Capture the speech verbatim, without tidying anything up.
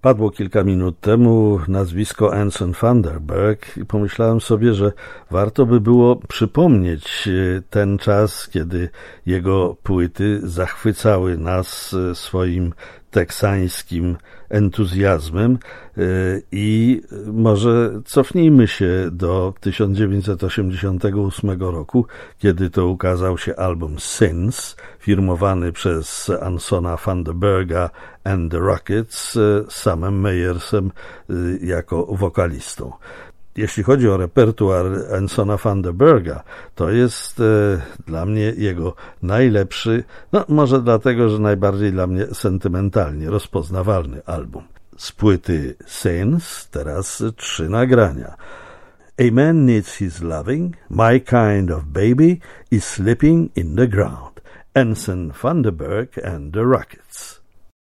Padło kilka minut temu nazwisko Anson Funderburk i pomyślałem sobie, że warto by było przypomnieć ten czas, kiedy jego płyty zachwycały nas swoim teksańskim entuzjazmem i może cofnijmy się do tysiąc dziewięćset osiemdziesiątego ósmego roku, kiedy to ukazał się album Sins, firmowany przez Ansona Funderburka and the Rockets, z Samem Meyersem jako wokalistą. Jeśli chodzi o repertuar Ansona Funderburka, to jest e, dla mnie jego najlepszy, no może dlatego, że najbardziej dla mnie sentymentalnie rozpoznawalny album. Z płyty Sins teraz trzy nagrania. A Man Needs His Loving, My Kind of Baby is Slipping in the Ground. Anson Funderburk and the Rockets.